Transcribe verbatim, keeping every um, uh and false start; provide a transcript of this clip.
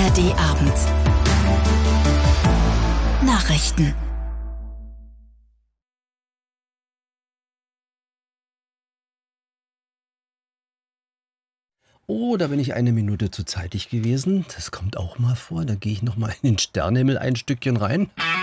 A R D Abend. Nachrichten. Oh, da bin ich eine Minute zu zeitig gewesen. Das kommt auch mal vor. Da gehe ich noch mal in den Sternenhimmel ein Stückchen rein.